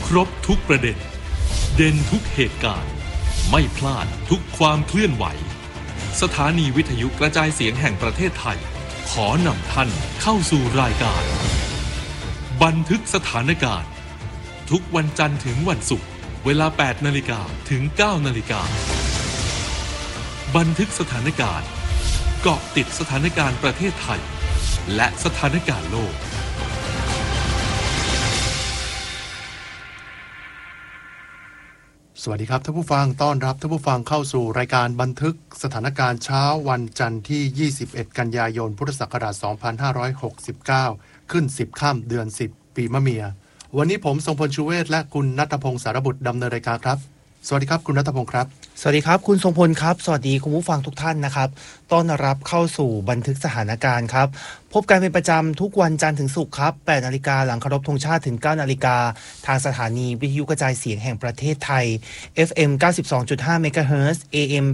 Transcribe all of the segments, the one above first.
ครบทุกประเด็นเด่นทุกเหตุการณ์ไม่พลาดทุกความเคลื่อนไหวสถานีวิทยุกระจายเสียงแห่งประเทศไทยขอนำท่านเข้าสู่รายการบันทึกสถานการณ์ทุกวันจันทร์ถึงวันศุกร์เวลา 8 นาฬิกาถึง 9 นาฬิกาบันทึกสถานการณ์เกาะติดสถานการณ์ประเทศไทยและสถานการณ์โลกสวัสดีครับท่านผู้ฟังต้อนรับท่านผู้ฟังเข้าสู่รายการบันทึกสถานการณ์เช้าวันจันทร์ที่21กันยายนพุทธศักราช2569ขึ้น10ค่ำเดือน10ปีมะเมียวันนี้ผมทรงพลชูเวศและคุณณัฐพงศ์สารบุตรดำเนินรายการครับสวัสดีครับคุณณัฐพงศ์ครับสวัสดีครับคุณทรงพลครับสวัสดีคุณผู้ฟังทุกท่านนะครับต้อนรับเข้าสู่บันทึกสถานการณ์ครับพบกันเป็นประจำทุกวันจันทร์ถึงศุกร์ครับ 8 นาฬิกาหลังเคารพธงชาติถึง 9 นาฬิกาทางสถานีวิทยุกระจายเสียงแห่งประเทศไทย FM 92.5 เมกะเฮิรตซ์ AM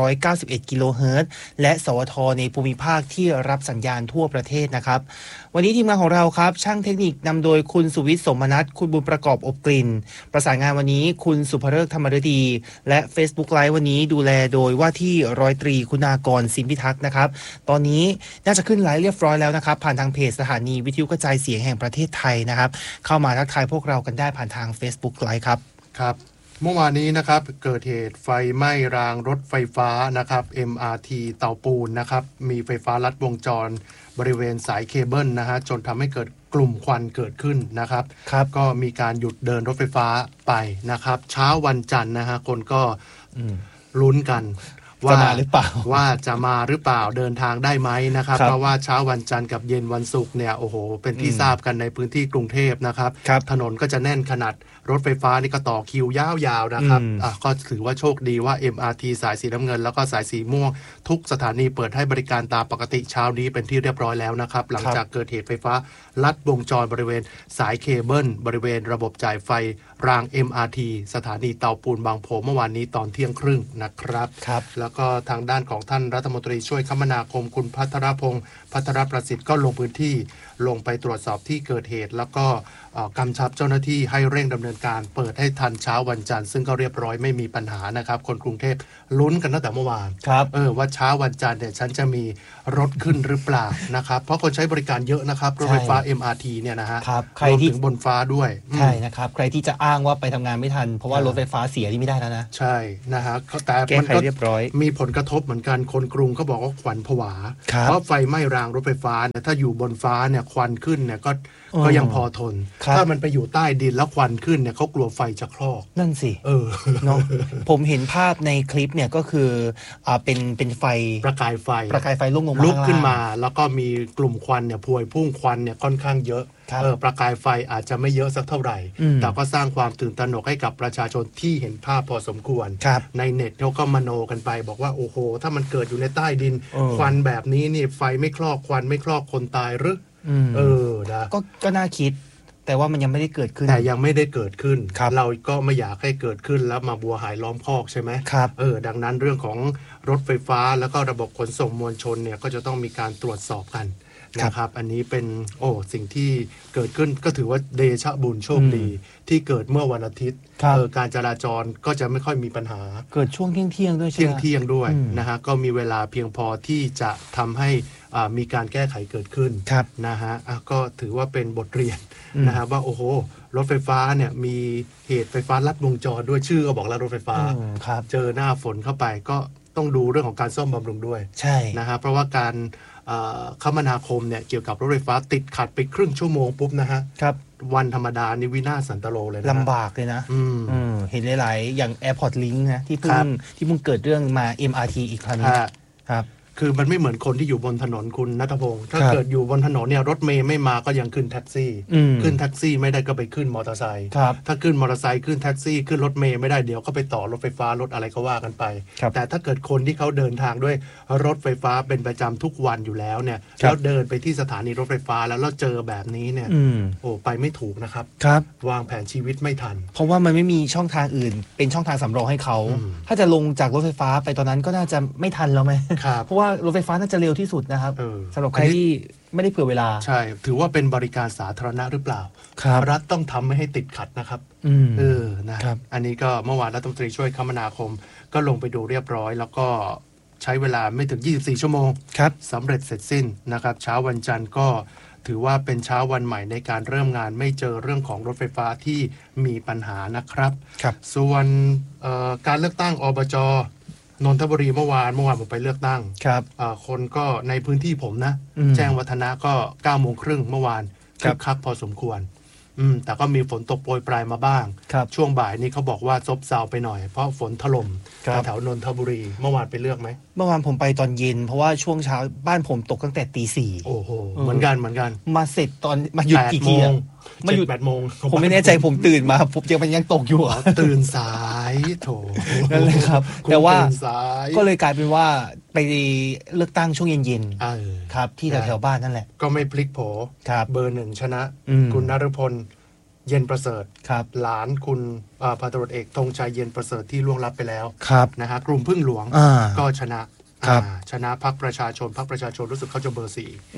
891 กิโลเฮิรตซ์และสวทในภูมิภาคที่รับสัญญาณทั่วประเทศนะครับวันนี้ทีมงานของเราครับช่างเทคนิคนำโดยคุณสุวิทย์สมนัสคุณบุญประกอบอบกลิ่นประสานงานวันนี้คุณสุภฤกษ์ธรรมฤดีและ Facebook Live วันนี้ดูแลโดยว่าที่ร้อยตรีคุณากรสินพิทักษ์นะครับตอนนี้น่าจะขึ้นไลฟ์เรียบร้อยแล้วนะครับผ่านทางเพจสถานีวิทยุกระจายเสียงแห่งประเทศไทยนะครับเข้ามาทักทายพวกเรากันได้ผ่านทาง Facebook Live ครับครับเมื่อวานนี้นะครับเกิดเหตุไฟไหม้รางรถไฟฟ้านะครับ MRT เตาปูนนะครับมีไฟฟ้าลัดวงจรบริเวณสายเคเบิลนะฮะจนทำให้เกิดกลุ่มควันเกิดขึ้นนะครับก็มีการหยุดเดินรถไฟฟ้าไปนะครับเช้าวันจันทร์นะฮะคนก็ลุ้นกันว่ามาหรือเปล่าว่าจะมาหรือเปล่าเดินทางได้ไหมนะครับเพราะว่าเช้าวันจันทร์กับเย็นวันศุกร์เนี่ยโอ้โหเป็นที่ทราบกันในพื้นที่กรุงเทพนะครับถนนก็จะแน่นขนาดรถไฟฟ้านี่ก็ต่อคิวยาวๆนะครับก็ถือว่าโชคดีว่า MRT สายสีน้ำเงินแล้วก็สายสีม่วงทุกสถานีเปิดให้บริการตามปกติเช้านี้เป็นที่เรียบร้อยแล้วนะครับหลังจากเกิดเหตุไฟฟ้าลัดวงจรบริเวณสายเคเบิลบริเวณระบบจ่ายไฟราง MRT สถานีเตาปูนบางโพเมื่อวานนี้ตอนเที่ยงครึ่งนะครับแล้วก็ทางด้านของท่านรัฐมนตรีช่วยคมนาคมคุณภัทรพงศ์ภัทรประสิทธิ์ก็ลงพื้นที่ลงไปตรวจสอบที่เกิดเหตุแล้วก็กำชับเจ้าหน้าที่ให้เร่งดำเนินการเปิดให้ทันเช้าวันจันทร์ซึ่งก็เรียบร้อยไม่มีปัญหานะครับคนกรุงเทพลุ้นกันตั้งแต่เมื่อวานว่าเช้าวันจันทร์เนี่ยฉันจะมีรถขึ้นหรือเปล่านะครับเพราะคนใช้บริการเยอะนะครับรถไฟฟ้า MRT เนี่ยนะฮะใครที่ถึงบนฟ้าด้วยใช่นะครับใครที่จะอ้างว่าไปทำงานไม่ทันเพราะว่ารถไฟฟ้าเสียที่ไม่ได้แล้วนะใช่นะฮะแต่มันก็มีผลกระทบเหมือนกันคนกรุงเขาบอกว่าขวัญผวาเพราะไฟไหม้รางรถไฟฟ้าเนี่ยถ้าอยู่บนฟ้าเนี่ยควันขึ้นเนี่ยก็ยังพอทนถ้ามันไปอยู่ใต้ดินแล้วควันขึ้นเนี่ยเขากลัวไฟจะคลอกนั่นสิเนาะผมเห็นภาพในคลิปเนี่ยก็คือเป็นไฟประกายไฟลุกขึ้นมาแล้วก็มีกลุ่มควันเนี่ยพวยพุ่งควันเนี่ยค่อนข้างเยอะประกายไฟอาจจะไม่เยอะสักเท่าไหร่แต่ก็สร้างความตื่นตระหนกให้กับประชาชนที่เห็นภาพพอสมควรในเน็ตเขาก็มโนกันไปบอกว่าโอ้โหถ้ามันเกิดอยู่ในใต้ดินควันแบบนี้นี่ไฟไม่คลอกควันไม่คลอกคนตายหรือนะก็น่าคิดแต่ว่ามันยังไม่ได้เกิดขึ้นแต่ยังไม่ได้เกิดขึ้นเราก็ไม่อยากให้เกิดขึ้นแล้วมาบัวหายล้อมคอกใช่ไหมดังนั้นเรื่องของรถไฟฟ้าแล้วก็ระบบขนส่งมวลชนเนี่ยก็จะต้องมีการตรวจสอบกันนะครับอันนี้เป็นสิ่งที่เกิดขึ้นก็ถือว่าเดชะบุญโชคดีที่เกิดเมื่อวันอาทิตย์การจราจรก็จะไม่ค่อยมีปัญหาเกิดช่วงเที่ยงด้วยใช่ไหมเที่ยงด้วยนะฮะก็มีเวลาเพียงพอที่จะทำให้มีการแก้ไขเกิดขึ้นนะฮะก็ถือว่าเป็นบทเรียนนะฮะว่าโอ้โหรถไฟฟ้าเนี่ยมีเหตุไฟฟ้าลัดวงจรด้วยชื่อก็บอกแล้วรถไฟฟ้าเจอหน้าฝนเข้าไปก็ต้องดูเรื่องของการซ่อมบำรุงด้วยใช่นะฮะเพราะว่าการคมนาคมเนี่ยเกี่ยวกับรถไฟฟ้าติดขัดไปครึ่งชั่วโมงปุ๊บนะฮะวันธรรมดานี่วินาศสันตโลเลยนะลำบากเลยนะเห็นหลายๆอย่าง Airport Link นะที่เพิ่งเกิดเรื่องมา MRT อีกครั้งครับคือมันไม่เหมือนคนที่อยู่บนถนนคุณณัฐพงศ์ถ้าเกิดอยู่บนถนนเนี่ยรถเมย์ไม่มาก็ยังขึ้นแท็กซี่ขึ้นแท็กซี่ไม่ได้ก็ไปขึ้นมอเตอร์ไซค์ถ้าขึ้นมอเตอร์ไซค์ขึ้นแท็กซี่ขึ้นรถเมย์ไม่ได้เดี๋ยวก็ไปต่อรถไฟฟ้ารถอะไรก็ว่ากันไปแต่ถ้าเกิดคนที่เขาเดินทางด้วยรถไฟฟ้าเป็นประจำทุกวันอยู่แล้วเนี่ยแล้วเดินไปที่สถานีรถไฟฟ้าแล้วเจอแบบนี้เนี่ยไปไม่ถูกนะครับวางแผนชีวิตไม่ทันเพราะว่ามันไม่มีช่องทางอื่นเป็นช่องทางสำรองให้เขาถ้าจะลงจากรถไฟฟ้าไปตอนนั้นก็น่าจะไม่ทันแล้วไหมเพราะว่ารถไฟฟ้าน่าจะเร็วที่สุดนะครับสำหรับใครที่ไม่ได้เผื่อเวลาใช่ถือว่าเป็นบริการสาธารณะหรือเปล่ารัฐต้องทำไม่ให้ติดขัดนะครับนะครับอันนี้ก็เมื่อวานรัฐมนตรีช่วยคมนาคมก็ลงไปดูเรียบร้อยแล้วก็ใช้เวลาไม่ถึง24ชั่วโมงสำเร็จเสร็จสิ้นนะครับเช้าวันจันทร์ก็ถือว่าเป็นเช้าวันใหม่ในการเริ่มงานไม่เจอเรื่องของรถไฟฟ้าที่มีปัญหานะครับส่วนการเลือกตั้งอบจ.นนทบุรีเมื่อวานผมไปเลือกตั้งคนก็ในพื้นที่ผมนะแจ้งวัฒนะก็9 โมงครึ่งเมื่อวานคึกคักพอสมควรแต่ก็มีฝนตกโปรยปลายมาบ้างช่วงบ่ายนี้เขาบอกว่าซบเซาไปหน่อยเพราะฝนถล่มแถวนนทบุรีเมื่อวานไปเลือกไหมเมื่อวานผมไปตอนเย็นเพราะว่าช่วงเช้าบ้านผมตกตั้งแต่ตี 4 โอ้โหเหมือนกันมาเสร็จตอนมาหยุดกี่โมงมาหยุด8 โมงผมไม่แน่ใจผมตื่นมาผมมันยังตกอยู่ตื่นสายโถนั่นเลยครับแต่ว่าก็เลยกลายเป็นว่าไปเลือกตั้งช่วงเย็นๆครับที่แถวบ้านนั่นแหละก็ไม่พลิกโผเบอร์ 1ชนะคุณณฤพลเย็นประเสริฐหลานคุณพันตำรวจเอกธงชัยเย็นประเสริฐที่ล่วงลับไปแล้วนะฮะกลุ่มพึ่งหลวงก็ชนะพรรคประชาชนรู้สึกเขาจะเบอร์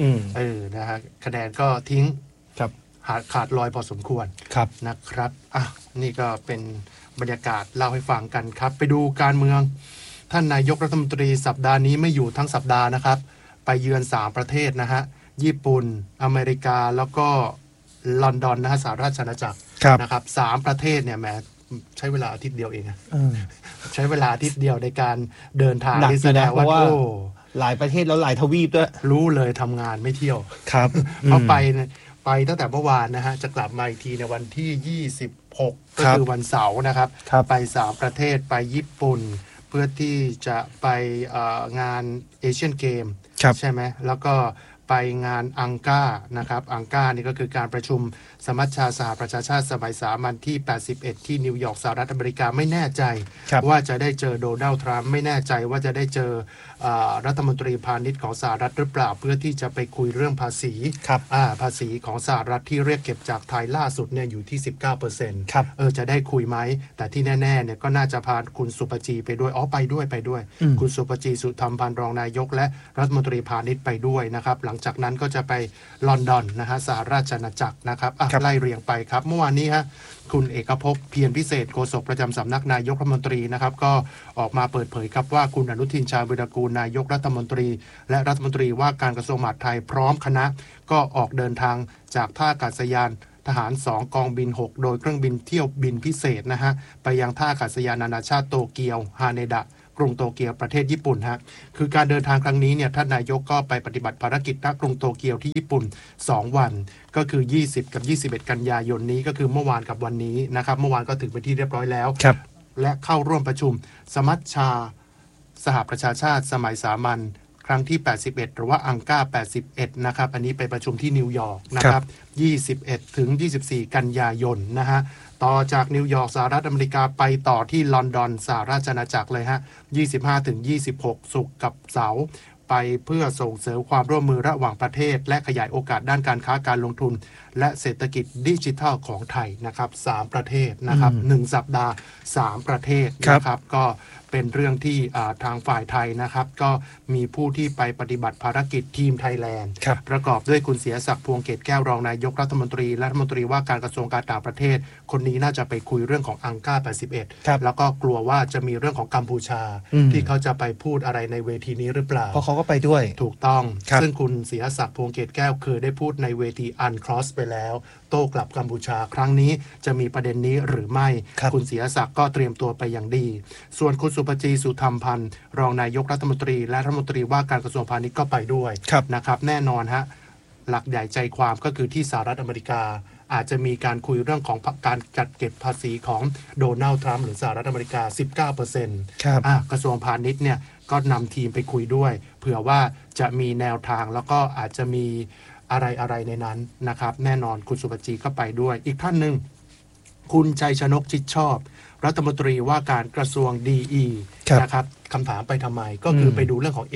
4นะฮะคะแนนก็ทิ้งขาดลอยพอสมควรนะครับนี่ก็เป็นบรรยากาศเล่าให้ฟังกันครับไปดูการเมืองท่านนายกรัฐมนตรีสัปดาห์นี้ไม่อยู่ทั้งสัปดาห์นะครับไปเยือน3ประเทศนะฮะญี่ปุ่นอเมริกาแล้วก็ลอนดอนนะฮะสหราชอาณาจักรนะครับ3ประเทศเนี่ยแหมใช้เวลาอาทิตย์เดียวเองใช้เวลาอาทิตย์เดียวในการเดินทางที่แสดงว่าหลายประเทศแล้วหลายทวีปด้วยรู้เลยทำงานไม่เที่ยวครับเพราะไปตั้งแต่เมื่อวานนะฮะจะกลับมาอีกทีในวันที่26ก็คือวันเสาร์นะครับไป3ประเทศไปญี่ปุ่นเพื่อที่จะไปงานเอเชียนเกมใช่ไหมแล้วก็ไปงานอังก้านะครับอังก้านี่ก็คือการประชุมสมัชชาสหประชาชาติสมัยสามัญที่81ที่นิวยอร์กสหรัฐอเมริกาไม่แน่ใจว่าจะได้เจอโดนัลด์ทรัมป์ไม่แน่ใจว่าจะได้เจอรัฐมนตรีพาณิชย์ของสหรัฐหรือเปล่าเพื่อที่จะไปคุยเรื่องภาษีภาษีของสหรัฐที่เรียกเก็บจากไทยล่าสุดเนี่ยอยู่ที่ 19% จะได้คุยไหมแต่ที่แน่ๆเนี่ยก็น่าจะพาคุณสุปจีไปด้วยไปด้วยคุณสุปจีสุธรรมพันธ์รองนายกและรัฐมนตรีพาณิชย์ไปด้วยนะครับหลังจากนั้นก็จะไปลอนดอนนะฮะสหราชอาณาจักรนะครับไล่เรียงไปครับเมื่อวานนี้ฮะคุณเอกภพเพียรพิเศษโฆษกประจำสำนักนายกรัฐมนตรีนะครับก็ออกมาเปิดเผยครับว่าคุณอนุทินชาญวิรากูลนายกรัฐมนตรีและรัฐมนตรีว่าการกระทรวงมหาดไทยพร้อมคณะก็ออกเดินทางจากท่าอากาศยานทหาร2กองบิน6โดยเครื่องบินเที่ยวบินพิเศษนะฮะไปยังท่าอากาศยานนานาชาติโตเกียวฮาเนดะกรุงโตเกียวประเทศญี่ปุ่นฮะคือการเดินทางครั้งนี้เนี่ยท่านนายกก็ไปปฏิบัติภารกิจณกรุงโตเกียวที่ญี่ปุ่น2วันก็คือ20กับ21กันยายนนี้ก็คือเมื่อวานกับวันนี้นะครับเมื่อวานก็ถึงไปที่เรียบร้อยแล้วและเข้าร่วมประชุมสมัชชาสหประชาชาติสมัยสามัญครั้งที่81หรือว่าอังก้า81นะครับอันนี้ไปประชุมที่นิวยอร์กนะครับ21ถึง24กันยายนนะฮะต่อจากนิวยอร์กสหรัฐอเมริกาไปต่อที่ลอนดอนสหราชอาณาจักรเลยฮะ25ถึง26ศุกร์กับเสาร์ไปเพื่อส่งเสริมความร่วมมือระหว่างประเทศและขยายโอกาสด้านการค้าการลงทุนและเศรษฐกิจดิจิทัลของไทยนะครับ3ประเทศนะครับ1สัปดาห์3ประเทศนะครับก็เป็นเรื่องที่ทางฝ่ายไทยนะครับก็มีผู้ที่ไปปฏิบัติภารกิจทีมไทยแลนด์ประกอบด้วยคุณเสียศักดิ์พวงเกตแก้วรองนายกรัฐมนตรีและรัฐมนตรีว่าการกระทรวงการต่างประเทศคนนี้น่าจะไปคุยเรื่องของอังก้า81แล้วก็กลัวว่าจะมีเรื่องของกัมพูชาที่เขาจะไปพูดอะไรในเวทีนี้หรือเปล่าเพราะเขาก็ไปด้วยถูกต้องซึ่งคุณเสียศักดิ์พวงเกตแก้วเคยได้พูดในเวทีอันครอสไปแล้วโต้กลับกัมพูชาครั้งนี้จะมีประเด็นนี้หรือไม่ คุณเสียศักดิ์ก็เตรียมตัวไปอย่างดีส่วนคุณสุปจีสุธรรมพันธ์รองนายกรัฐมนตรีและรัฐมนตรีว่าการกระทรวงพาณิชย์ก็ไปด้วยนะครับแน่นอนฮะหลักใหญ่ใจความก็คือที่สหรัฐอเมริกาอาจจะมีการคุยเรื่องของการจัดเก็บภาษีของโดนัลด์ทรัมป์หรือสหรัฐอเมริกา 19% กระทรวงพาณิชย์เนี่ยก็นำทีมไปคุยด้วยเผื่อว่าจะมีแนวทางแล้วก็อาจจะมีอะไรในนั้นนะครับแน่นอนคุณสุปจีก็ไปด้วยอีกท่านหนึ่งคุณชัยชนกชิดชอบรัฐมนตรีว่าการกระทรวงดีนะครับคำถามไปทำไมก็คือไปดูเรื่องของ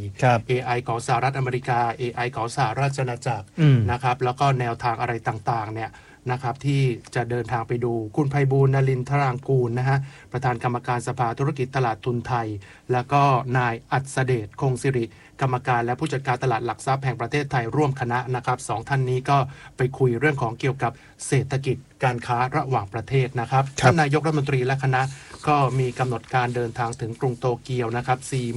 AI ของสหรัฐอเมริกา AI ของสหราชอาณาจักรนะครับแล้วก็แนวทางอะไรต่างๆเนี่ยนะครับที่จะเดินทางไปดูคุณไพบูลย์นลินทรางกูลนะฮะประธานกรรมการสภาธุรกิจตลาดทุนไทยแล้วก็นายอัศเดชคงสิริกรรมการและผู้จัดการตลาดหลักทรัพย์แห่งประเทศไทยร่วมคณะนะครับ2ท่านนี้ก็ไปคุยเรื่องของเกี่ยวกับเศรษฐกิจการค้าระหว่างประเทศนะครับท่านนายกรัฐมนตรีและคณะก็มีกำหนดการเดินทางถึงกรุงโตเกียวนะครับ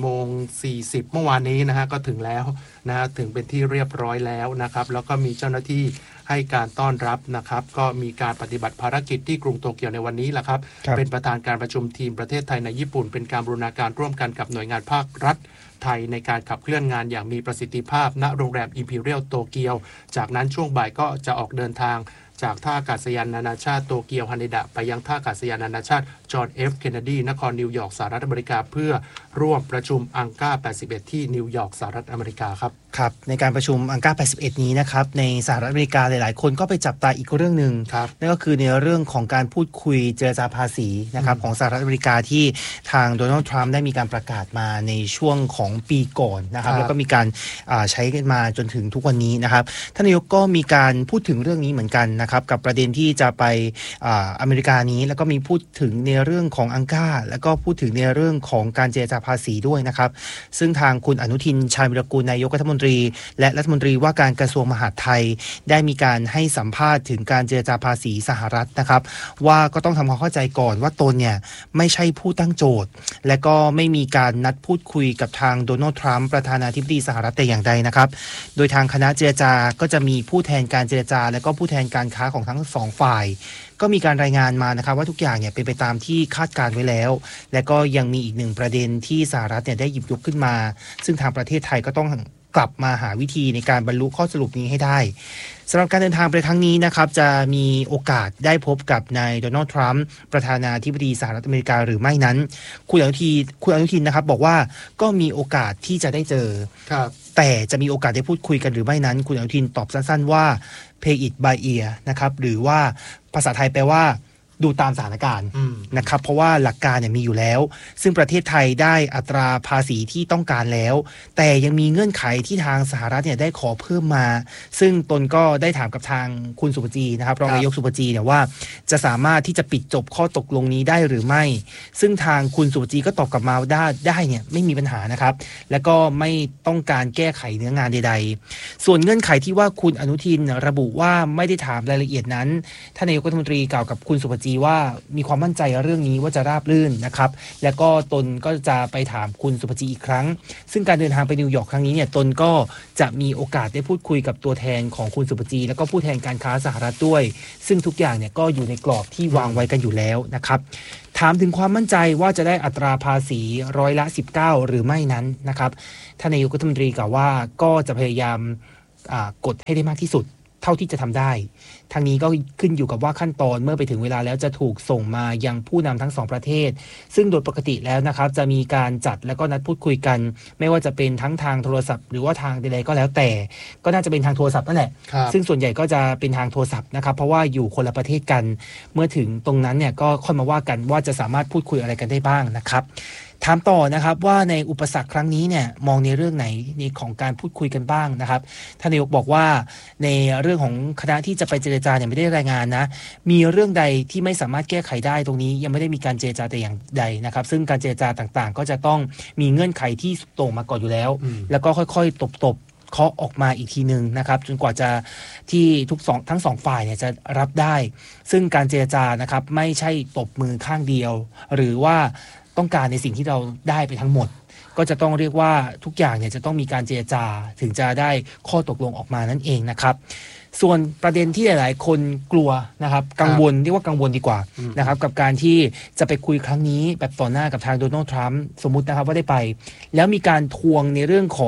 4:40 เมื่อวานนี้นะฮะก็ถึงแล้วนะฮะถึงเป็นที่เรียบร้อยแล้วนะครับแล้วก็มีเจ้าหน้าที่ให้การต้อนรับนะครับก็มีการปฏิบัติภารกิจที่กรุงโตเกียวในวันนี้แหละครับเป็นประธานการประชุมทีมประเทศไทยในญี่ปุ่นเป็นการบูรณาการร่วมกันกับหน่วยงานภาครัฐไทยในการขับเคลื่อนงานอย่างมีประสิทธิภาพณโรงแรม Imperial โตเกียวจากนั้นช่วงบ่ายก็จะออกเดินทางจากท่าอากาศยานนานาชาติโตเกียวฮานิดะไปยังท่าอากาศยานนานาชาติจอห์น F. เคนเนดีนครนิวยอร์กสหรัฐอเมริกาเพื่อร่วมประชุมอังกา 81 ที่นิวยอร์กสหรัฐอเมริกาครับครับในการประชุมอังกา 81 นี้นะครับในสหรัฐอเมริกาหลายๆคนก็ไปจับตาอีกเรื่องนึงนั่นก็คือในเรื่องของการพูดคุยเจรจาภาษีนะครับของสหรัฐอเมริกาที่ทางโดนัลด์ทรัมป์ได้มีการประกาศมาในช่วงของปีก่อนนะครับแล้วก็มีการใช้กันมาจนถึงทุกวันนี้นะครับท่านนายกก็มีการพูดถึงเรื่องนี้เหมือนกันนะครับกับประเด็นที่จะไปอเมริกานี้แล้วก็มีพูดถึงในเรื่องของอังกาแล้วก็พูดถึงในเรื่องของการเจรจาภาษีด้วยนะครับซึ่งทางคุณอนุทินชาญวิรากูลนายกรัฐมนตรีและรัฐมนตรีว่าการกระทรวงมหาดไทยได้มีการให้สัมภาษณ์ถึงการเจรจาภาษีสหรัฐนะครับว่าก็ต้องทำความเข้าใจก่อนว่าตนเนี่ยไม่ใช่ผู้ตั้งโจทย์และก็ไม่มีการนัดพูดคุยกับทางโดนัลด์ทรัมป์ประธานาธิบดีสหรัฐแต่อย่างใดนะครับโดยทางคณะเจรจาก็จะมีผู้แทนการเจรจาและก็ผู้แทนการค้าของทั้งสองฝ่ายก็มีการรายงานมานะครับว่าทุกอย่างเนี่ยเป็นไปตามที่คาดการไว้แล้วและก็ยังมีอีกหนึ่งประเด็นที่สหรัฐเนี่ยได้หยิบยกขึ้นมาซึ่งทางประเทศไทยก็ต้องกลับมาหาวิธีในการบรรลุข้อสรุปนี้ให้ได้สำหรับการเดินทางไปครั้งนี้นะครับจะมีโอกาสได้พบกับนายโดนัลด์ทรัมป์ประธานาธิบดีสหรัฐอเมริกาหรือไม่นั้นคุณอนุทินนะครับบอกว่าก็มีโอกาสที่จะได้เจอแต่จะมีโอกาสได้พูดคุยกันหรือไม่นั้นคุณอนุทินตอบสั้นๆว่า pay it by ear นะครับหรือว่าภาษาไทยแปลว่าดูตามสถานการณ์นะครับเพราะว่าหลักการเนี่ยมีอยู่แล้วซึ่งประเทศไทยได้อัตราภาษีที่ต้องการแล้วแต่ยังมีเงื่อนไขที่ทางสหรัฐเนี่ยได้ขอเพิ่มมาซึ่งตนก็ได้ถามกับทางคุณสุปจีนะครับรองนายกสุปจีเนี่ยว่าจะสามารถที่จะปิดจบข้อตกลงนี้ได้หรือไม่ซึ่งทางคุณสุปจีก็ตอบกลับมาได้เนี่ยไม่มีปัญหานะครับและก็ไม่ต้องการแก้ไขเนื้องานใดๆส่วนเงื่อนไขที่ว่าคุณอนุทินระบุว่าไม่ได้ถามรายละเอียดนั้นท่านนายกรัฐมนตรีกล่าวกับคุณสุปจีว่ามีความมั่นใจเรื่องนี้ว่าจะราบรื่นนะครับแล้วก็ตนก็จะไปถามคุณสุภจีอีกครั้งซึ่งการเดินทางไปนิวยอร์กครั้งนี้เนี่ยตนก็จะมีโอกาสได้พูดคุยกับตัวแทนของคุณสุภจีแล้วก็ผู้แทนการค้าสหรัฐด้วยซึ่งทุกอย่างเนี่ยก็อยู่ในกรอบที่วางไว้กันอยู่แล้วนะครับถามถึงความมั่นใจว่าจะได้อัตราภาษี19%หรือไม่นั้นนะครับท่านนายกรัฐมนตรีกล่าวว่าก็จะพยายามกดให้ได้มากที่สุดเท่าที่จะทำได้ทางนี้ก็ขึ้นอยู่กับว่าขั้นตอนเมื่อไปถึงเวลาแล้วจะถูกส่งมายังผู้นำทั้งสองประเทศซึ่งโดยปกติแล้วนะครับจะมีการจัดแล้วก็นัดพูดคุยกันไม่ว่าจะเป็นทั้งทางโทรศัพท์หรือว่าทางใดๆก็แล้วแต่ก็น่าจะเป็นทางโทรศัพท์นั่นแหละซึ่งส่วนใหญ่ก็จะเป็นทางโทรศัพท์นะครับเพราะว่าอยู่คนละประเทศกันเมื่อถึงตรงนั้นเนี่ยก็ค่อยมาว่ากันว่าจะสามารถพูดคุยอะไรกันได้บ้างนะครับถามต่อนะครับว่าในอุปสรรคครั้งนี้เนี่ยมองในเรื่องไหนในของการพูดคุยกันบ้างนะครับท่านนายกบอกว่าในเรื่องของคณะที่จะไปเจรจาเนี่ยไม่ได้รายงานนะมีเรื่องใดที่ไม่สามารถแก้ไขได้ตรงนี้ยังไม่ได้มีการเจรจาแต่อย่างใดนะครับซึ่งการเจรจาต่างๆก็จะต้องมีเงื่อนไขที่ตรงมาก่อนอยู่แล้วแล้วก็ค่อยๆตบเคาะออกมาอีกทีนึงนะครับจนกว่าจะที่ทั้งสองฝ่ายเนี่ยจะรับได้ซึ่งการเจรจานะครับไม่ใช่ตบมือข้างเดียวหรือว่าต้องการในสิ่งที่เราได้ไปทั้งหมดก็จะต้องเรียกว่าทุกอย่างเนี่ยจะต้องมีการเจรจาถึงจะได้ข้อตกลงออกมานั่นเองนะครับส่วนประเด็นที่หลายๆคนกลัวนะครับกังวลเรียกว่ากังวลดีกว่านะครับกับการที่จะไปคุยครั้งนี้แบบต่อหน้ากับทางโดนัลด์ทรัมป์สมมุตินะครับว่าได้ไปแล้วมีการทวงในเรื่องของ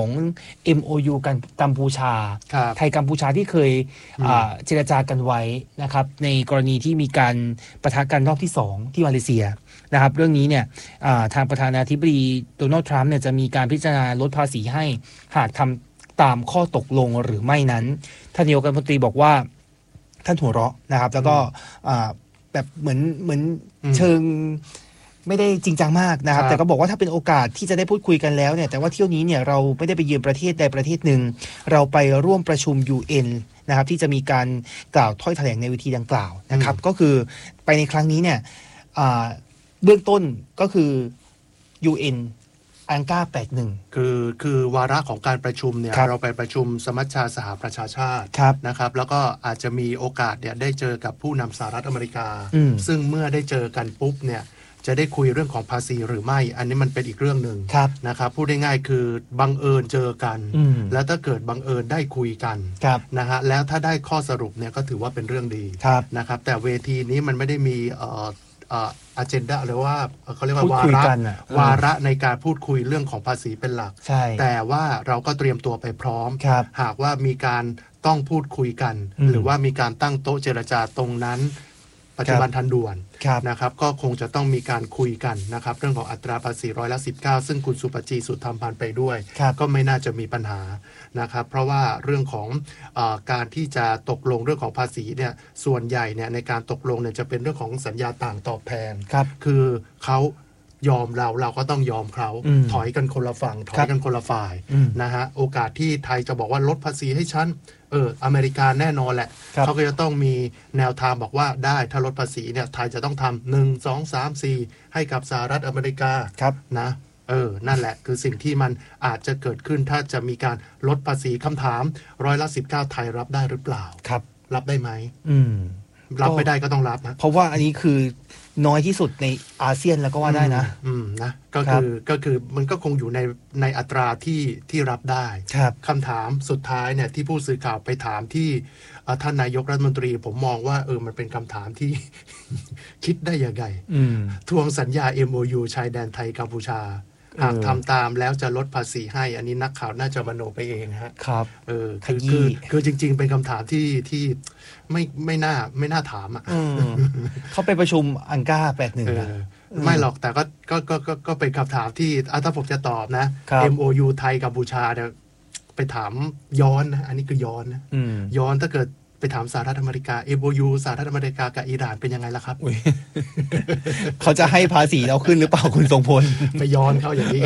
MOU กันกัมพูชาไทยกัมพูชาที่เคยเจรจากันไว้นะครับในกรณีที่มีการปะทะกันรอบที่2ที่มาเลเซียนะครับเรื่องนี้เนี่ยทางประธานาธิบดีโดนัลด์ทรัมป์เนี่ยจะมีการพิจารณาลดภาษีให้หากทำตามข้อตกลงหรือไม่นั้นท่านนายกรัฐมนตรีบอกว่าท่านหัวเราะนะครับแล้วก็แบบเหมือนเชิงไม่ได้จริงจังมากนะครับแต่ก็บอกว่าถ้าเป็นโอกาสที่จะได้พูดคุยกันแล้วเนี่ยแต่ว่าเที่ยวนี้เนี่ยเราไม่ได้ไปเยือนประเทศใดประเทศหนึ่งเราไปร่วมประชุม UN นะครับที่จะมีการกล่าวถ้อยแถลงในเวทีดังกล่าวนะครับก็คือไปในครั้งนี้เนี่ยเบื้องต้นก็คือ UN อังกา81 คือวาระของการประชุมเนี่ยเราไปประชุมสมัชชาสหประชาชาตินะครับแล้วก็อาจจะมีโอกาสเนี่ยได้เจอกับผู้นำสหรัฐอเมริกาซึ่งเมื่อได้เจอกันปุ๊บเนี่ยจะได้คุยเรื่องของภาษีหรือไม่อันนี้มันเป็นอีกเรื่องหนึ่งนะครับพูดได้ง่ายคือบังเอิญเจอกันแล้วถ้าเกิดบังเอิญได้คุยกันนะฮะแล้วถ้าได้ข้อสรุปเนี่ยก็ถือว่าเป็นเรื่องดีนะครับแต่เวทีนี้มันไม่ได้มีagenda หรือว่าเขาเรียกว่าวาระในการพูดคุยเรื่องของภาษีเป็นหลักแต่ว่าเราก็เตรียมตัวไปพร้อมหากว่ามีการต้องพูดคุยกันหรือว่ามีการตั้งโต๊ะเจรจาตรงนั้นปัจจุบันทันด่วนนะครับก็คงจะต้องมีการคุยกันนะครับเรื่องของอัตราภาษี19%ซึ่งคุณสุปจีสุธรรมพันธ์ไปด้วยก็ไม่น่าจะมีปัญหานะครับเพราะว่าเรื่องของการที่จะตกลงเรื่องของภาษีเนี่ยส่วนใหญ่เนี่ยในการตกลงเนี่ยจะเป็นเรื่องของสัญญาต่างตอบแทนคือเขายอมเราก็ต้องยอมเขาถอยกันคนละฝั่งถอยกันคนละฝ่ายนะฮะโอกาสที่ไทยจะบอกว่าลดภาษีให้ฉันอเมริกาแน่นอนแหละเขาก็จะต้องมีแนวทางบอกว่าได้ถ้าลดภาษีเนี่ยไทยจะต้องทำ1 2 3 4ให้กับสหรัฐอเมริกานะนั่นแหละคือสิ่งที่มันอาจจะเกิดขึ้นถ้าจะมีการลดภาษีคำถาม19%ไทยรับได้หรือเปล่ารับได้ไหมรับไม่ได้ก็ต้องรับนะเพราะว่าอันนี้คือน้อยที่สุดในอาเซียนแล้วก็ว่าได้นะนะก็คือมันก็คงอยู่ในอัตราที่รับได้คำถามสุดท้ายเนี่ยที่ผู้สื่อข่าวไปถามที่ท่านนายกรัฐมนตรีผมมองว่ามันเป็นคำถามที่ คิดได้ยังไงทวงสัญญา MOU ชายแดนไทยกัมพูชาหากทำตามแล้วจะลดภาษีให้อันนี้นักข่าวน่าจะมโนไปเองฮะครับคือจริงๆเป็นคำถามที่ไม่น่าถามอ่ะเขาไปประชุมอังกา81 ไม่หรอกแต่ก็เป็นคำถามที่ถ้าผมจะตอบนะ MOU ไทยกัมพูชาเนี่ยไปถามย้อนนะอันนี้คือย้อนนะย้อนถ้าเกิดไปถามสหรัฐอเมริกา MOU สหรัฐอเมริกากับอิหร่านเป็นยังไงล่ะครับเขาจะให้ภาษีเราขึ้นหรือเปล่าคุณทรงพลไปย้อนเขาอย่างนี้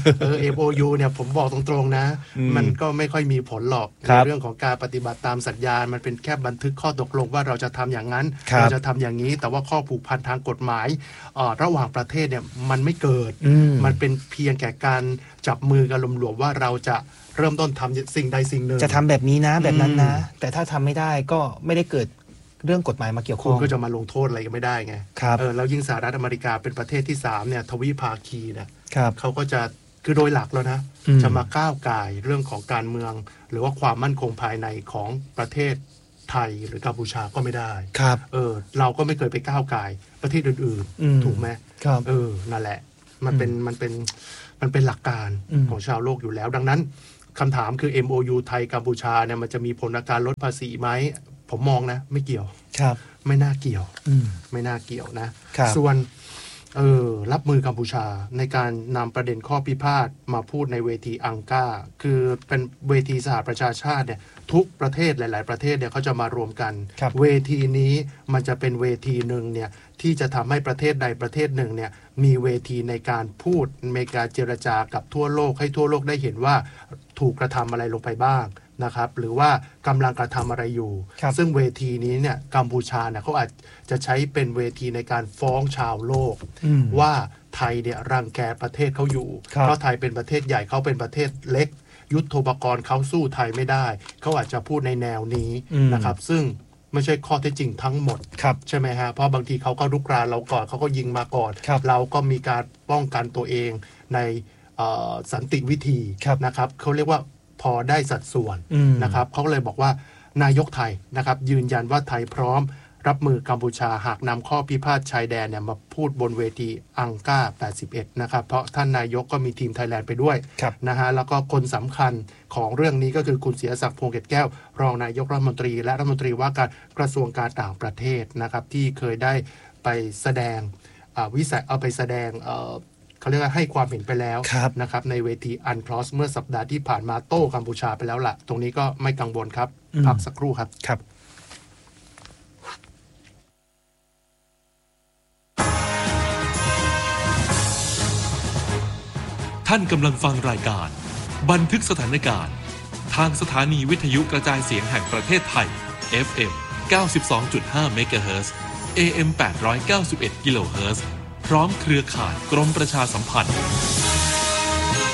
MOU เนี่ยผมบอกตรงๆนะมันก็ไม่ค่อยมีผลหรอกในเรื่องของการปฏิบัติตามสัญญามันเป็นแค่บันทึกข้อตกลงว่าเราจะทำอย่างนั้นเราจะทำอย่างนี้แต่ว่าข้อผูกพันทางกฎหมายระหว่างประเทศเนี่ยมันไม่เกิดมันเป็นเพียงแค่การจับมือกันหลวมๆว่าเราจะเริ่มต้นทำสิ่งใดสิ่งหนึ่งจะทำแบบนี้นะแบบนั้นนะแต่ถ้าทำไม่ได้ก็ไม่ได้เกิดเรื่องกฎหมายมาเกี่ยวข้องคุณก็จะมาลงโทษอะไรก็ไม่ได้ไงแล้วยิ่งสหรัฐอเมริกาเป็นประเทศที่3เนี่ยทวิภาคีเนี่ยเขาก็จะคือโดยหลักแล้วนะจะมาก้าวก่ายเรื่องของการเมืองหรือว่าความมั่นคงภายในของประเทศไทยหรือกัมพูชาก็ไม่ได้เราก็ไม่เคยไปก้าวก่ายประเทศอื่นๆถูกไหมนั่นแหละมันเป็นหลักการของชาวโลกอยู่แล้วดังนั้นคำถามคือ MOU ไทยกัมพูชาเนี่ยมันจะมีผลในการลดภาษีไหมผมมองนะไม่เกี่ยวไม่น่าเกี่ยวไม่น่าเกี่ยวนะส่วนรับมือกัมพูชาในการนำประเด็นข้อพิพาทมาพูดในเวทีอังกาคือเป็นเวทีสหประชาชาติเนี่ยทุกประเทศหลายๆประเทศเนี่ยเขาจะมารวมกันเวทีนี้มันจะเป็นเวทีหนึ่งเนี่ยที่จะทำให้ประเทศใดประเทศหนึ่งเนี่ยมีเวทีในการพูดในการเจรจากับทั่วโลกให้ทั่วโลกได้เห็นว่าถูกกระทำอะไรลงไปบ้างนะครับหรือว่ากำลังกระทำอะไรอยู่ซึ่งเวทีนี้เนี่ยกัมพูชาเนี่ยเขาอาจจะใช้เป็นเวทีในการฟ้องชาวโลกว่าไทยเนี่ยรังแกประเทศเขาอยู่เพราะไทยเป็นประเทศใหญ่เขาเป็นประเทศเล็กยุทโธปกรณ์เขาสู้ไทยไม่ได้เขาอาจจะพูดในแนวนี้นะครับซึ่งไม่ใช่ข้อเท็จจริงทั้งหมดใช่ไหมฮะเพราะบางทีเขาก็รุกรานเราก่อนเขาก็ยิงมาก่อนเราก็มีการป้องกันตัวเองในสันติวิธีนะครับเขาเรียกว่าพอได้สัดส่วนนะครับเขาเลยบอกว่านายกไทยนะครับยืนยันว่าไทยพร้อมรับมือกัมพูชาหากนำข้อพิพาทชายแดนเนี่ยมาพูดบนเวทีอังกา81นะครับเพราะท่านนายกก็มีทีมไทยแลนด์ไปด้วยนะฮะแล้วก็คนสำคัญของเรื่องนี้ก็คือคุณเสียศักดิ์พงษ์เกตแก้วรองนายกรัฐมนตรีและรัฐมนตรีว่าการกระทรวงการต่างประเทศนะครับที่เคยได้ไปแสดงวิสัยเอาไปแสดงเขาเรียกว่าให้ความเห็นไปแล้วนะครับในเวทีอันคลอสเมื่อสัปดาห์ที่ผ่านมาโต้กัมพูชาไปแล้วล่ะตรงนี้ก็ไม่กังวลครับพักสักครู่ครับท่านกำลังฟังรายการบันทึกสถานการณ์ทางสถานีวิทยุกระจายเสียงแห่งประเทศไทย FM 92.5 เมกะเฮิรตซ์ AM 891 กิโลเฮิรตซ์พร้อมเครือข่ายกรมประชาสัมพันธ์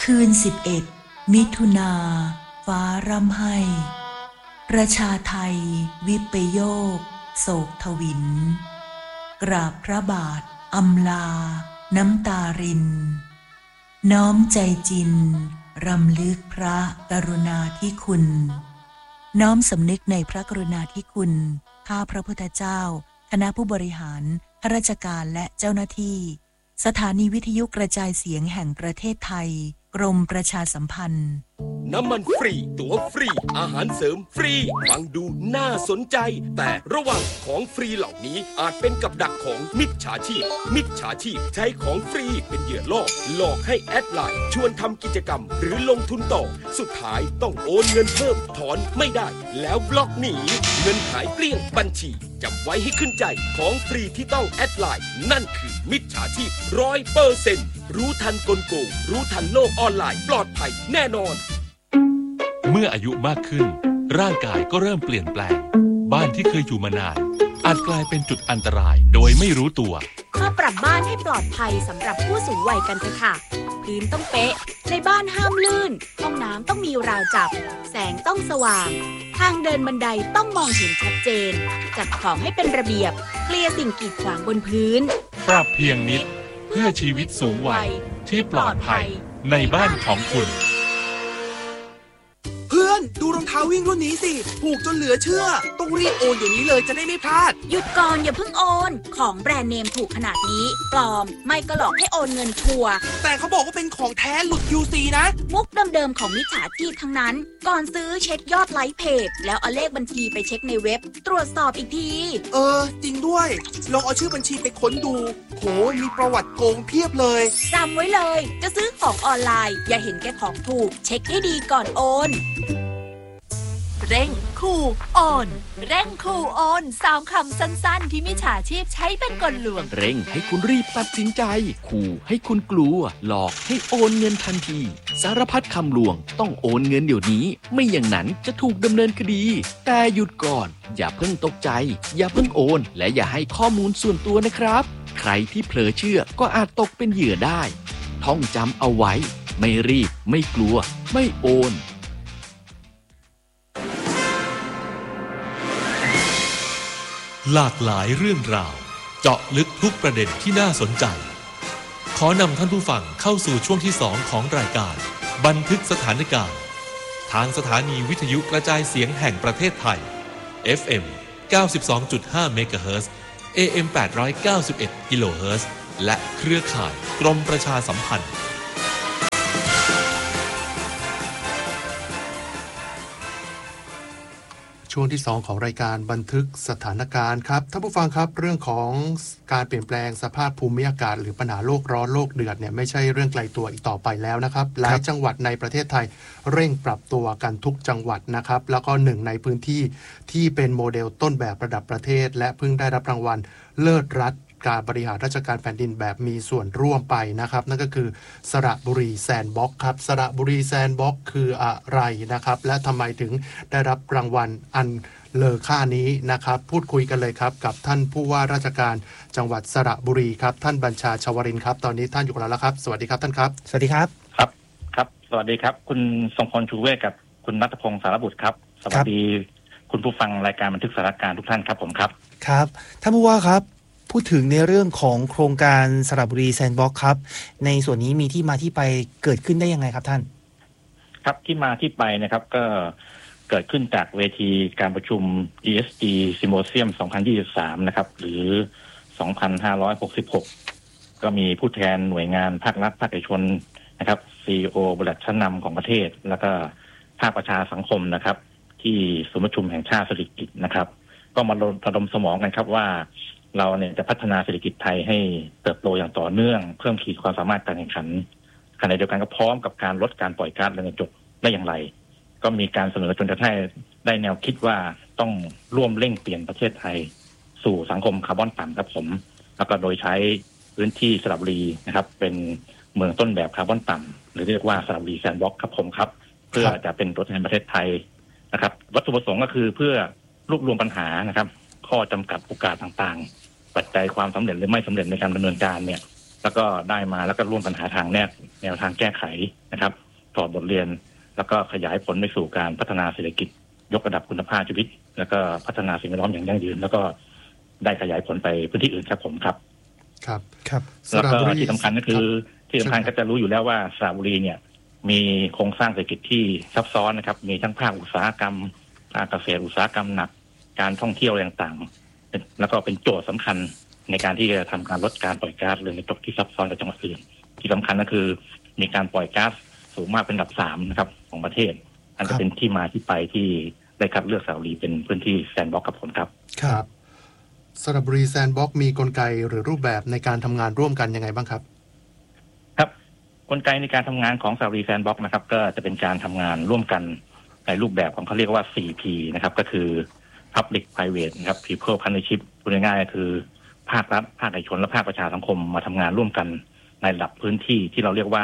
คืน11 มิถุนาฟ้าร่ำไห้ประชาไทยวิปโยคโศกทวินกราบพระบาทอำลาน้ำตารินน้อมใจจินรำลึกพระกรุณาธิคุณน้อมสำนึกในพระกรุณาธิคุณข้าพระพุทธเจ้าคณะผู้บริหารข้าราชการและเจ้าหน้าที่สถานีวิทยุกระจายเสียงแห่งประเทศไทยกรมประชาสัมพันธ์น้ำมันฟรีตั๋วฟรีอาหารเสริมฟรีฟังดูน่าสนใจแต่ระวังของฟรีเหล่านี้อาจเป็นกับดักของมิจฉาชีพใช้ของฟรีเป็นเหยื่อล่อหลอกให้แอดไลน์ชวนทำกิจกรรมหรือลงทุนต่อสุดท้ายต้องโอนเงินเพิ่มถอนไม่ได้แล้วบล็อกหนีเงินหายเกลี้ยงบัญชีจำไว้ให้ขึ้นใจของฟรีที่ต้องแอดไลน์นั่นคือมิจฉาชีพ 100%รู้ทันกลโกงรู้ทันโลกออนไลน์ปลอดภัยแน่นอนเมื่ออายุมากขึ้นร่างกายก็เริ่มเปลี่ยนแปลงบ้านที่เคยอยู่มานานอาจกลายเป็นจุดอันตรายโดยไม่รู้ตัวมาปรับบ้านให้ปลอดภัยสำหรับผู้สูงวัยกันเถอะค่ะพื้นต้องเป๊ะในบ้านห้ามลื่นห้องน้ำต้องมีราวจับแสงต้องสว่างทางเดินบันไดต้องมองเห็นชัดเจนจัดของให้เป็นระเบียบเคลียร์สิ่งกีดขวางบนพื้นปรับเพียงนิดเพื่อชีวิตสูงวัยที่ปลอดภัยในบ้านของคุณเพื่อนดูรองเท้าวิ่งรุ่นนี้สิถูกจนเหลือเชื่อต้องรีบโอนเดี๋ยวนี้เลยจะได้ไม่พลาดหยุดก่อนอย่าเพิ่งโอนของแบรนด์เนมถูกขนาดนี้ปลอมไม่ก็หลอกให้โอนเงินชัวร์แต่เขาบอกว่าเป็นของแท้หลุด QC นะมุกเดิมๆของมิจฉาชีพทั้งนั้นก่อนซื้อเช็คยอดไลค์เพจแล้วเอาเลขบัญชีไปเช็คในเว็บตรวจสอบอีกทีจริงด้วยลองเอาชื่อบัญชีไปค้นดูโหมีประวัติโกงเพียบเลยจำไว้เลยจะซื้อของออนไลน์อย่าเห็นแก่ของถูกเช็คให้ดีก่อนโอนเร่งขู่โอนเร่งขู่โอน3 คำสั้นๆที่มิจฉาชีพใช้เป็นกลลวงเร่งให้คุณรีบตัดสินใจขู่ให้คุณกลัวหลอกให้โอนเงินทันทีสารพัดคำลวงต้องโอนเงินเดี๋ยวนี้ไม่อย่างนั้นจะถูกดำเนินคดีแต่หยุดก่อนอย่าเพิ่งตกใจอย่าเพิ่งโอนและอย่าให้ข้อมูลส่วนตัวนะครับใครที่เผลอเชื่อก็อาจตกเป็นเหยื่อได้ท่องจำเอาไว้ไม่รีบไม่กลัวไม่โอนหลากหลายเรื่องราวเจาะลึกทุกประเด็นที่น่าสนใจขอนำท่านผู้ฟังเข้าสู่ช่วงที่2ของรายการบันทึกสถานการณ์ทางสถานีวิทยุกระจายเสียงแห่งประเทศไทย FM 92.5 เมกะเฮิรตซ์ AM 891 กิโลเฮิรตซ์และเครือข่ายกรมประชาสัมพันธ์ช่วงที่2ของรายการบันทึกสถานการณ์ครับท่านผู้ฟังครับเรื่องของการเปลี่ยนแปลงสภาพภูมิอากาศหรือปัญหาโลกร้อนโลกเดือดเนี่ยไม่ใช่เรื่องไกลตัวอีกต่อไปแล้วนะครับหลายจังหวัดในประเทศไทยเร่งปรับตัวกันทุกจังหวัดนะครับแล้วก็หนึ่งในพื้นที่ที่เป็นโมเดลต้นแบบระดับประเทศและเพิ่งได้รับรางวัลเลิศรัฐการบริหารราชการแผ่นดินแบบมีส่วนร่วมไปนะครับนั่นก็คือสระบุรีแซนด์บ็อกซ์ครับสระบุรีแซนด์บ็อกซ์คืออะไรนะครับและทำไมถึงได้รับรางวัลอันเลอค่านี้นะครับพูดคุยกันเลยครับกับท่านผู้ว่าราชการจังหวัดสระบุรีครับท่านบัญชาชวรินทร์ครับตอนนี้ท่านอยู่กับเราแล้วครับสวัสดีครับท่านครับสวัสดีครับครับสวัสดีครับคุณทรงพลชูเวศกับคุณณัฐพงศ์สารบุตรครับสวัสดีคุณผู้ฟังรายการบันทึกสถานการณ์ทุกท่านครับผมครับครับท่านผู้ว่าครับพูดถึงในเรื่องของโครงการสระบุรีแซนด์บ็อกซ์ครับในส่วนนี้มีที่มาที่ไปเกิดขึ้นได้ยังไงครับท่านครับที่มาที่ไปนะครับก็เกิดขึ้นจากเวทีการประชุม ESG Symposium 2023นะครับหรือ 2566 ก็มีผู้แทนหน่วยงานภาครัฐภาคเอกชนนะครับ CEO บริษัทชั้นนำของประเทศแล้วก็ภาคประชาสังคมนะครับที่ศูนย์ประชุมแห่งชาติเศรษฐกิจนะครับก็มาระดมสมองกันครับว่าเราเนี่ยจะพัฒนาเศรษฐกิจไทยให้เติบโตอย่างต่อเนื่องเพิ่มขีดความสามารถการแข่งขันขณะเดียวกันก็พร้อมกับการลดการปล่อยก๊าซเรือนกระจกได้อย่างไรก็มีการเสนอจนกระทั่งได้แนวคิดว่าต้องร่วมเร่งเปลี่ยนประเทศไทยสู่สังคมคาร์บอนต่ำครับผมแล้วก็โดยใช้พื้นที่สระบุรีนะครับเป็นเมืองต้นแบบคาร์บอนต่ำหรือเรียกว่าสระบุรีแซนด์บ็อกซ์ครับผมครับเพื่อจะเป็นตัวแทนประเทศไทยนะครับวัตถุประสงค์ก็คือเพื่อรวบรวมปัญหานะครับข้อจำกัดโอกาสต่างๆปัจจัยความสำเร็จหรือไม่สำเร็จในการดำเนินการเนี่ยแล้วก็ได้มาแล้วก็ร่วมกันหาทางแนวทางแก้ไขนะครับถอดบทเรียนแล้วก็ขยายผลไปสู่การพัฒนาเศรษฐกิจยกระดับคุณภาพชีวิตแล้วก็พัฒนาสิ่งแวดล้อมอย่างยั่งยืนแล้วก็ได้ขยายผลไปพื้นที่อื่นครับผมครับครับแล้วก็ที่สำคัญก็คือที่สำคัญก็จะรู้อยู่แล้วว่าสระบุรีเนี่ยมีโครงสร้างเศรษฐกิจที่ซับซ้อนนะครับมีทั้งภาคอุตสาหกรรมภาคเกษตรอุตสาหกรรมหนักการท่องเที่ยวต่างๆแล้วก็เป็นโจทย์สำคัญในการที่จะทำการลดการปล่อยก๊าซเรือนกระจกที่ซับซ้อนกับจังหวัดอื่นที่สำคัญก็คือมีการปล่อยก๊าซสูงมากเป็นอันดับ3นะครับของประเทศอันจะเป็นที่มาที่ไปที่ได้คัดเลือกสระบุรีเป็นพื้นที่แซนด์บ็อกซ์กับผมครับสระบุรีแซนด์บ็อกซ์มีกลไกหรือรูปแบบในการทำงานร่วมกันยังไงบ้างครับครับกลไกในการทำงานของสระบุรีแซนด์บ็อกซ์นะครับก็จะเป็นการทำงานร่วมกันในรูปแบบของเขาเรียกว่า 4P นะครับก็คือ Public Private นะครับ People Partnership พูดง่ายๆก็คือภาครัฐภาคเอกชนและภาคประชาสังคมมาทำงานร่วมกันในระดับพื้นที่ที่เราเรียกว่า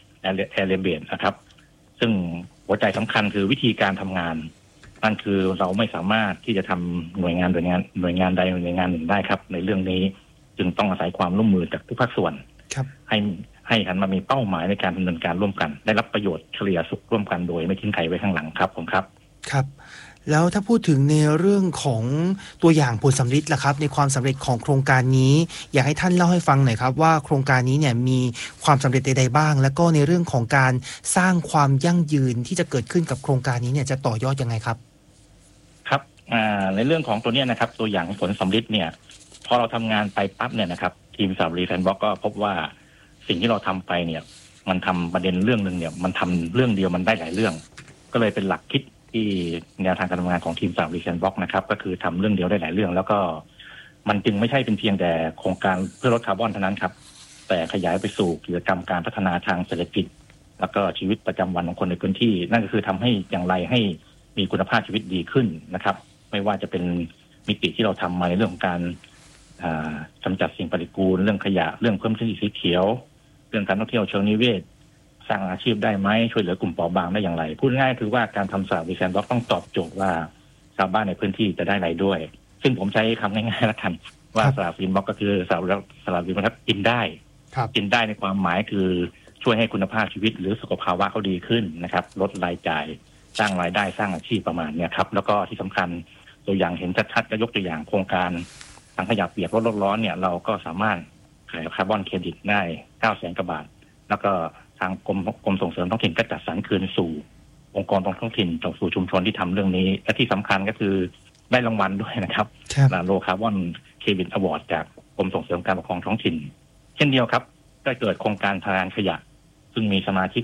Area Based นะครับซึ่งหัวใจสำคัญคือวิธีการทำงานนั่นคือเราไม่สามารถที่จะทำหน่วยงานใดหน่วยงานหนึ่งได้ครับในเรื่องนี้จึงต้องอาศัยความร่วมมือจากทุกภาคส่วนให้หันมามีเป้าหมายในการดำเนินการร่วมกันได้รับประโยชน์เฉลี่ยสุขร่วมกันโดยไม่ทิ้งใครไว้ข้างหลังครับผมครับแล้วถ้าพูดถึงในเรื่องของตัวอย่างผลสำเร็จล่ะครับในความสำเร็จของโครงการนี้อยากให้ท่านเล่าให้ฟังหน่อยครับว่าโครงการนี้เนี่ยมีความสำเร็จใดๆบ้างแล้วก็ในเรื่องของการสร้างความยั่งยืนที่จะเกิดขึ้นกับโครงการนี้เนี่ยจะต่อยอดยังไงครับครับในเรื่องของตัวนี้นะครับตัวอย่างผลสำเร็จเนี่ยพอเราทำงานไปปั๊บเนี่ยนะครับทีมสระบุรีแซนด์บ็อกซ์ก็พบว่าสิ่งที่เราทำไปเนี่ยมันทำประเด็นเรื่องนึงเนี่ยมันทำเรื่องเดียวมันได้หลายเรื่องก็เลยเป็นหลักคิดที่แนวทางการทำงานของทีมสระบุรีแซนด์บ็อกซ์นะครับก็คือทำเรื่องเดียวได้หลายเรื่องแล้วก็มันจึงไม่ใช่เป็นเพียงแต่โครงการเพื่อลดคาร์บอนเท่านั้นครับแต่ขยายไปสู่กิจกรรมการพัฒนาทางเศรษฐกิจแล้วก็ชีวิตประจำวันของคนในพื้นที่นั่นก็คือทำให้อย่างไรให้มีคุณภาพชีวิตดีขึ้นนะครับไม่ว่าจะเป็นมิติที่เราทำมาในเรื่องของการกำจัดสิ่งปฏิกูลเรื่องขยะเรื่องเพิ่มพื้นที่สีเขียวเรื่องการท่องเที่ยวเชิงนิเวศสร้างอาชีพได้ไหมช่วยเหลือกลุ่มเปราะบางได้อย่างไรพูดง่ายคือว่าการทำสระบุรีแซนด์บ็อกซ์ต้องตอบโจทย์ว่าชาวบ้านในพื้นที่จะได้อะไรด้วยซึ่งผมใช้คำง่ายๆแล้วกันว่าสระบุรีแซนด์บ็อกซ์ก็คือสระบุรีนะครับกินได้ในความหมายคือช่วยให้คุณภาพชีวิตหรือสุขภาวะเขาดีขึ้นนะครับลดรายจ่ายสร้างรายได้สร้างอาชีพประมาณนี้ครับแล้วก็ที่สำคัญตัวอย่างเห็นชัดๆก็ยกตัวอย่างโครงการถังขยะเปียกลดโลกร้อนเนี่ยเราก็สามารถขายคาร์บอนเครดิตได้900,000 กว่าบาทแล้วก็ทางกรมส่งเสริมท้องถิ่นก็จัดสรรคืนสู่องค์กรท้องถิ่นสู่ชุมชนที่ทำเรื่องนี้และที่สำคัญก็คือได้รางวัลด้วยนะครับโลคาร์บอนเครดิตอวอร์ดจากกรมส่งเสริมการปกครองท้องถิ่นเช่นเดียวครับได้เกิดโครงการทางขยะซึ่งมีสมาชิก